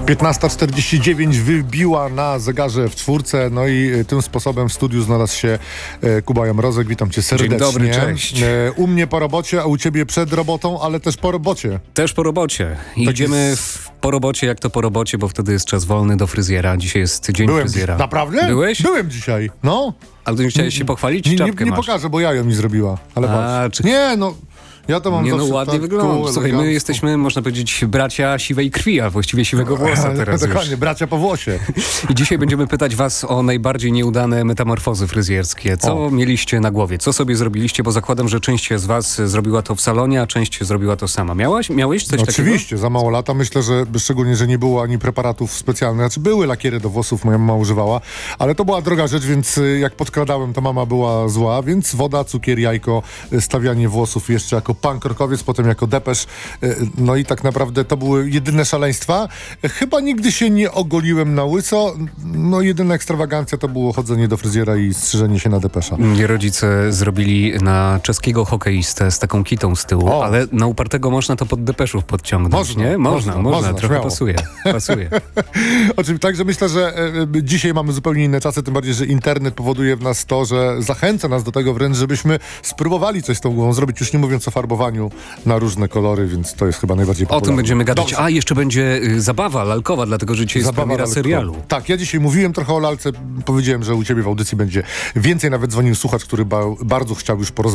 15:49 wybiła na zegarze w czwórce, no i tym sposobem w studiu znalazł się Kuba Jamrozek. Witam cię serdecznie. Dzień dobry, cześć. U mnie po robocie, a u ciebie przed robotą, ale też po robocie. Też po robocie. Idziemy po robocie, jak to po robocie, bo wtedy jest czas wolny do fryzjera. Dzisiaj jest dzień fryzjera. Naprawdę? Byłeś? Byłem dzisiaj, no. Ale ty chciałeś się pochwalić? Nie pokażę, bo jajo mi zrobiła. Ale patrz. Nie, no... Ja to mam Nie, no ładnie tak, wygląda. Słuchaj, my jesteśmy, można powiedzieć, bracia siwej krwi, a właściwie siwego włosa teraz Dokładnie, już. bracia po włosie. I dzisiaj będziemy pytać was o najbardziej nieudane metamorfozy fryzjerskie. Co mieliście na głowie? Co sobie zrobiliście? Bo zakładam, że część z was zrobiła to w salonie, a część zrobiła to sama. Miałeś coś takiego? Oczywiście, za mało lata. Myślę, że szczególnie, że nie było ani preparatów specjalnych. Znaczy były lakiery do włosów, moja mama używała, ale to była droga rzecz, więc jak podkradałem, to mama była zła, więc woda, cukier, jajko, stawianie włosów jeszcze jako pankorkowiec, potem jako depesz. No i tak naprawdę to były jedyne szaleństwa. Chyba nigdy się nie ogoliłem na łyso. No jedyna ekstrawagancja to było chodzenie do fryzjera i strzyżenie się na depesza. Mnie rodzice zrobili na czeskiego hokeistę z taką kitą z tyłu, ale na upartego można to pod depeszów podciągnąć, nie? Można. Trochę śmiało. pasuje. Oczywiście, także myślę, że dzisiaj mamy zupełnie inne czasy, tym bardziej, że internet powoduje w nas to, że zachęca nas do tego wręcz, żebyśmy spróbowali coś z tą głową zrobić, już nie mówiąc o farbowaniu na różne kolory, więc to jest chyba najbardziej popularne. O tym będziemy gadać. Dobrze. A jeszcze będzie zabawa lalkowa, dlatego że dzisiaj jest premiera serialu. Tak, ja dzisiaj mówiłem trochę o lalce, powiedziałem, że u ciebie w audycji będzie więcej, nawet dzwonił słuchacz, który bardzo chciał już porozmawiać